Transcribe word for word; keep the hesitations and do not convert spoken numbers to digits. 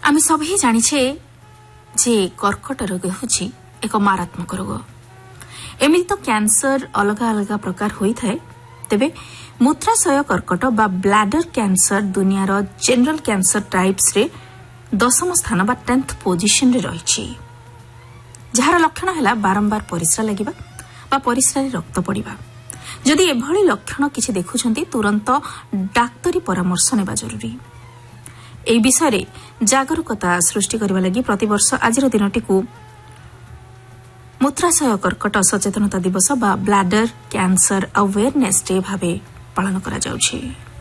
आम सभी जानिछे जे कर्कट रोग होछि एक मारात्मक रोग। एमिति तो कैंसर अलग अलग प्रकार होई थाए, तेबे मूत्राशय कर्कट बा ब्लैडर कैंसर दुनियार जनरल कैंसर टाइप्स रे दशम स्थान बा टेंथ पोजिशन रे रहिछि। जहार लक्षण है बारंबार परिस्रा लगिबा बा परिस्रा रक्त पड़िबा। जदि एभली लक्षण किछि देखुछंती तुरंत डाक्तरी परामर्श नेबा जरूरी। एई विषय रे जागरूकता सृष्टि करबा लागि प्रतिवर्ष आजिर दिनटी को मूत्राशय कर्कट सचेतनता दिवस बा ब्लैडर कैंसर अवेयरनेस डे भाबे पालन करा जाउछि।